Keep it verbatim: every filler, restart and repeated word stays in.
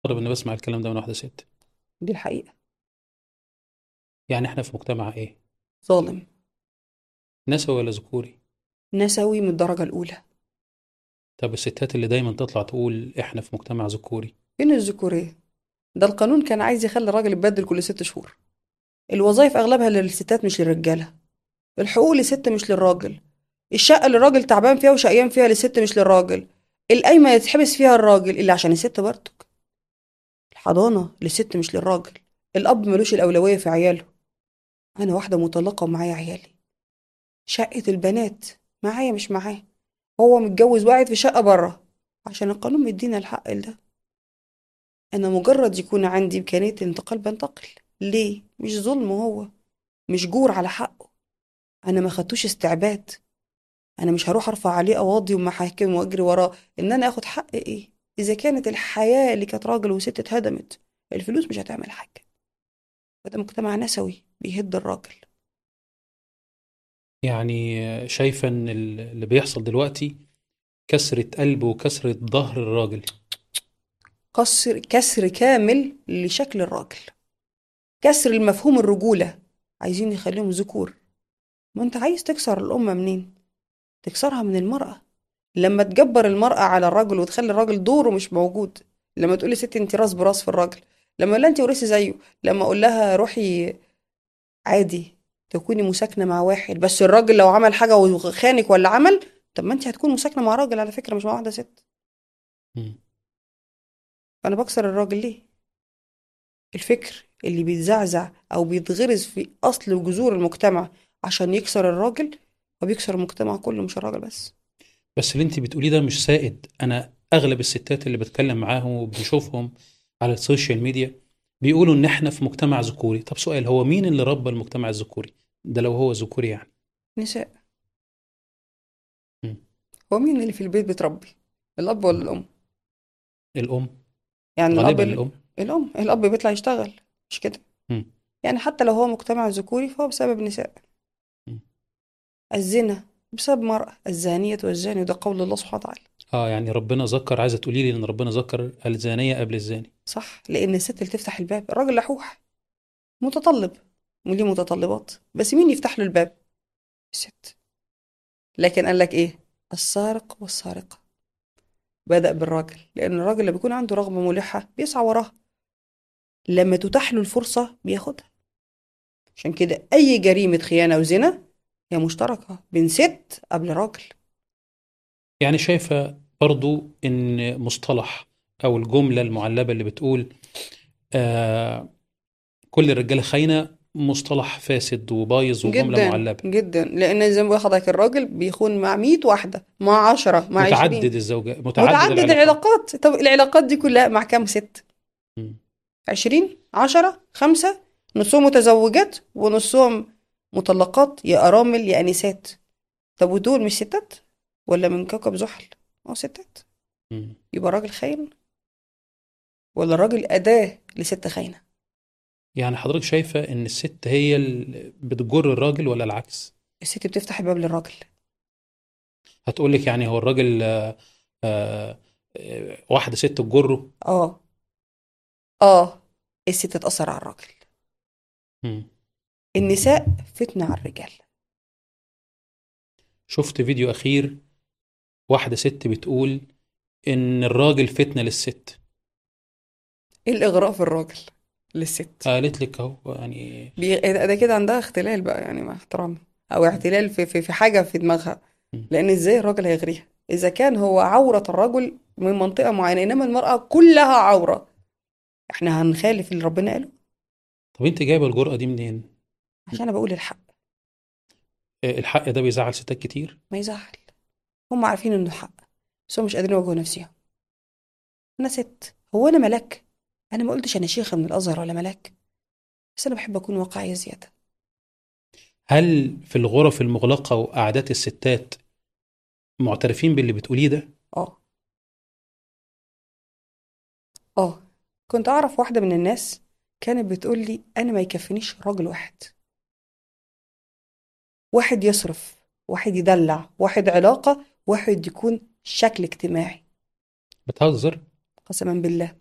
أقرب إني بسمع الكلام ده من واحدة ست. دي الحقيقة. يعني إحنا في مجتمع إيه؟ ظالم. نسوي ولا ذكوري؟ نسوي من الدرجة الأولى. طب الستات اللي دايما تطلع تقول إحنا في مجتمع ذكوري. فين الذكورية؟ ده القانون كان عايز يخلي الراجل يتبدل كل ست شهور. الوظائف أغلبها للستات مش للرجالة. الحقوق للست مش للراجل. الشقة اللي الراجل تعبان فيها وشقيان فيها للست مش للراجل. القايمة يتحبس فيها الراجل اللي عشان الست برضك. الحضانة للست مش للراجل. الأب ملوش الأولوية في عياله. أنا واحدة مطلقة ومعايا عيالي. شقة البنات معايا مش معاه. هو متجوز وقاعد في شقة بره عشان القانون مدينا الحق لده. أنا مجرد يكون عندي إمكانية الانتقال بنتقل. ليه؟ مش ظلم هو. مش جور على حقه. أنا ما خدتوش استعباد. أنا مش هروح أرفع عليه قواضي ومحاكم وأجري وراه إن أنا آخد حق إيه. إذا كانت الحياة اللي كانت راجل وست اتهدمت، الفلوس مش هتعمل حاجة. وده مجتمع نسوي بيهد الراجل. يعني شايفة إن ال- اللي بيحصل دلوقتي كسرة قلب وكسرة ظهر الراجل. كسر كسر كامل لشكل الراجل. كسر المفهوم الرجولة. عايزين يخليهم ذكور. ما انت عايز تكسر الأمة منين؟ تكسرها من المرأة. لما تجبر المرأة على الرجل وتخلي الراجل دوره مش موجود. لما تقولي ست انت راس براس في الراجل. لما اقول لها انت ورثي زيه. لما اقول لها روحي عادي تكوني مساكنة مع واحد، بس الراجل لو عمل حاجة وخانك ولا عمل، طب ما انت هتكون مساكنة مع راجل على فكرة، مش مع واحدة ست. مم. فانا بكسر الراجل ليه؟ الفكر اللي بيتزعزع او بيتغرز في اصل وجذور المجتمع عشان يكسر الراجل، وبيكسر المجتمع كله مش الراجل بس. بس اللي أنت بتقوليه ده مش سائد. أنا أغلب الستات اللي بتكلم معاهم وبنشوفهم على السوشيال ميديا بيقولوا إن إحنا في مجتمع ذكوري. طب سؤال، هو مين اللي ربى المجتمع الذكوري؟ ده لو هو ذكوري يعني. نساء. مم. هو مين اللي في البيت بتربي؟ الاب ولا الام؟ الأم. يعني الاب غالبا ال- الأم. الام الاب بيطلع يشتغل. مش كده؟ مم. يعني حتى لو هو مجتمع ذكوري فهو بسبب نساء. مم. الزنا بسبب مرأة. الزانية والزاني، ده قول الله سبحانه وتعالى. اه يعني ربنا ذكر، عايزه تقولي لي ان ربنا ذكر الزانيه قبل الزاني؟ صح، لان الست اللي تفتح الباب. الراجل لحوح متطلب وليه متطلبات، بس مين يفتح له الباب؟ الست. لكن قال لك ايه؟ السارق والسارقة. بدأ بالراجل لان الراجل اللي بيكون عنده رغبة ملحة بيسعى وراها. لما تتاح له الفرصة بياخدها. عشان كده اي جريمة خيانة وزنا هي مشتركة بين ست قبل راجل. يعني شايفه برضو ان مصطلح او الجمله المعلبه اللي بتقول آه كل الرجاله خاينه مصطلح فاسد وبايظ وجمله جدا معلبه. جدا، لان زي ما حضرتك الراجل بيخون مع مية واحدة، مع عشرة، مع عشرين. متعدد الزوجات، متعدد متعدد العلاقات. العلاقات. طب العلاقات دي كلها مع كام ست؟ مم. عشرين، عشرة، خمسة. نصهم متزوجات ونصهم مطلقات، يا أرامل يا أنسات. طب ودول مش ستات؟ ولا من كوكب زحل؟ اه ستات. مم. يبقى الراجل خاين ولا الراجل أداة لست خاينة؟ يعني حضرتك شايفه ان الست هي اللي بتجر الراجل ولا العكس؟ الست بتفتح الباب للراجل. هتقول لك يعني هو الراجل آه آه آه، واحده ست تجره. اه. اه. الست تتأثر على الراجل. مم. النساء فتنة على الرجال. شفت فيديو اخير، واحده ست بتقول ان الراجل فتنة للست. ايه الإغراء في الراجل للست؟ قالت لك اهو يعني. بي... ده كده عندها اختلال بقى، يعني مع احترامي. او اعتلال في في في حاجة في دماغها. م. لان ازاي الراجل هيغريها اذا كان هو عورة الرجل من منطقة معينة، انما المرأة كلها عورة. احنا هنخالف اللي ربنا قاله؟ طب انت جايبه الجرأة دي منين؟ عشان انا بقول الحق. آه، الحق ده بيزعل ستات كتير. ما يزعل. هم عارفين انه حق، بس هم مش قادرين يواجهوا نفسهم. انا ست، هو انا ملاك؟ انا ما قلتش انا شيخة من الازهر ولا ملاك، بس انا بحب اكون واقعية زيادة. هل في الغرف المغلقة وقعدات الستات معترفين باللي بتقوليه ده؟ اه. اه. كنت اعرف واحدة من الناس كانت بتقول لي انا ما يكفينيش راجل واحد. واحد يصرف، واحد يدلع، واحد علاقة، واحد يكون شكل اجتماعي. بتهزر. قسما بالله.